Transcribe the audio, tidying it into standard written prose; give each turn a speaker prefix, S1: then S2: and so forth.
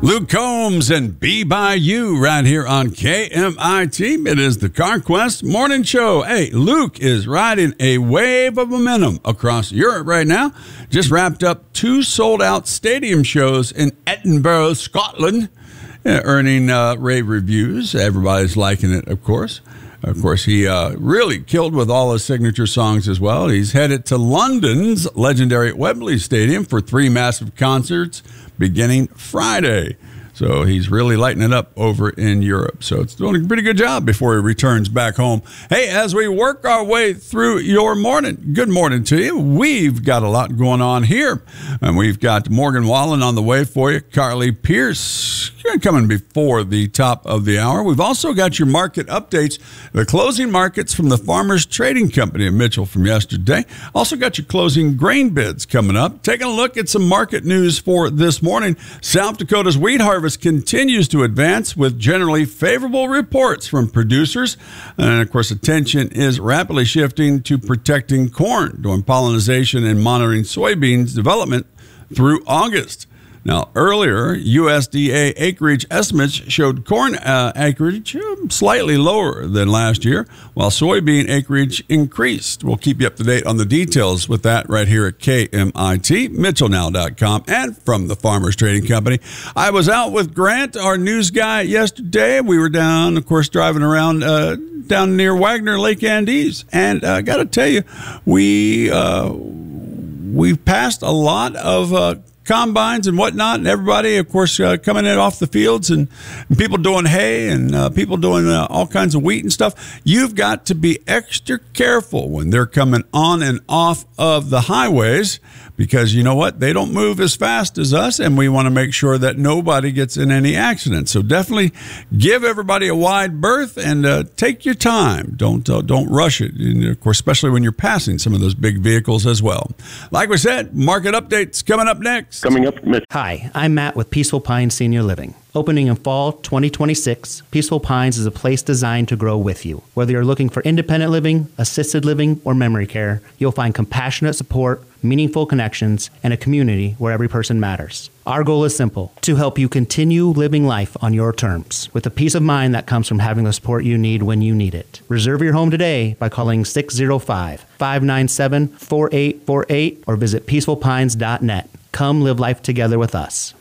S1: Luke Combs and Be By You right here on KMIT. It is the CarQuest Morning Show. Hey, Luke is riding a wave of momentum across Europe right now. Just wrapped up 2 sold-out stadium shows in Edinburgh, Scotland, earning rave reviews. Everybody's liking it, of course. Of course, he really killed with all his signature songs as well. He's headed to London's legendary Wembley Stadium for 3 massive concerts beginning Friday. So he's really lighting it up over in Europe. So it's doing a pretty good job before he returns back home. Hey, as we work our way through your morning, good morning to you. We've got a lot going on here. And we've got Morgan Wallen on the way for you. Carly Pierce coming before the top of the hour. We've also got your market updates, the closing markets from the Farmers Trading Company of Mitchell from yesterday. Also got your closing grain bids coming up. Taking a look at some market news for this morning. South Dakota's wheat harvest continues to advance with generally favorable reports from producers. And, of course, attention is rapidly shifting to protecting corn, doing pollination and monitoring soybeans development through August. Now, earlier, USDA acreage estimates showed corn acreage slightly lower than last year, while soybean acreage increased. We'll keep you up to date on the details with that right here at KMIT, MitchellNow.com, and from the Farmers Trading Company. I was out with Grant, our news guy, yesterday. We were down, of course, driving around down near Wagner, Lake Andes. And I got to tell you, we've passed a lot of combines and whatnot, and everybody, of course, coming in off the fields, and people doing hay, and people doing all kinds of wheat and stuff. You've got to be extra careful when they're coming on and off of the highways, because you know what? They don't move as fast as us, and we want to make sure that nobody gets in any accidents. So definitely give everybody a wide berth and take your time. Don't rush it. And of course, especially when you're passing some of those big vehicles as well. Like we said, market updates coming up next.
S2: Hi, I'm Matt with Peaceful Pines Senior Living. Opening in fall 2026, Peaceful Pines is a place designed to grow with you. Whether you're looking for independent living, assisted living, or memory care, you'll find compassionate support, meaningful connections, and a community where every person matters. Our goal is simple: to help you continue living life on your terms, with the peace of mind that comes from having the support you need when you need it. Reserve your home today by calling 605-597-4848 or visit peacefulpines.net. Come live life together with us.